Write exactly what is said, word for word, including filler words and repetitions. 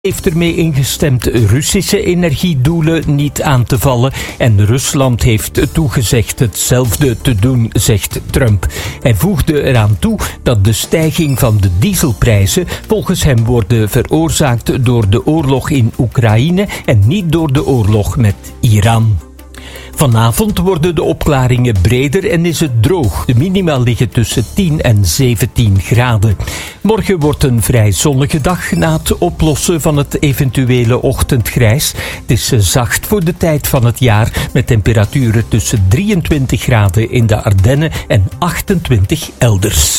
heeft ermee ingestemd Russische energiedoelen niet aan te vallen en Rusland heeft toegezegd hetzelfde te doen, zegt Trump. Hij voegde eraan toe dat de stijging van de dieselprijzen volgens hem worden veroorzaakt door de oorlog in Oekraïne en niet door de oorlog met Iran. Vanavond worden de opklaringen breder en is het droog. De minima liggen tussen tien en zeventien graden. Morgen wordt een vrij zonnige dag na het oplossen van het eventuele ochtendgrijs. Het is zacht voor de tijd van het jaar met temperaturen tussen drieëntwintig graden in de Ardennen en achtentwintig elders.